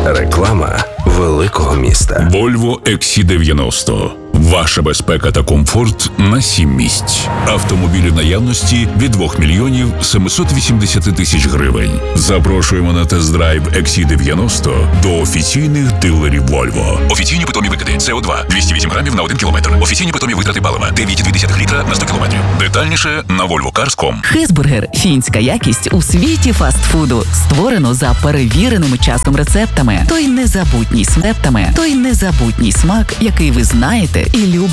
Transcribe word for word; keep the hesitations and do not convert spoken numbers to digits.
Реклама великого міста. Volvo ікс сі дев'яносто. Ваша безпека та комфорт на сім місць. Автомобілі наявності від двох мільйонів сімсот вісімдесят тисяч гривень. Запрошуємо на тест-драйв ікс сі дев'яносто до офіційних дилерів Volvo. Офіційні питомі викиди С О два двісті вісім грамів на один кілометр. Офіційні питомі витрати палива дев'ять цілих дві десятих літра на сто кілометрів. Детальніше на volvo cars крапка ком. Хезбургер – фінська якість у світі фастфуду. Створено за перевіреними часом рецептами. Той незабутній смептами, той незабутній смак, який ви знаєте і любите.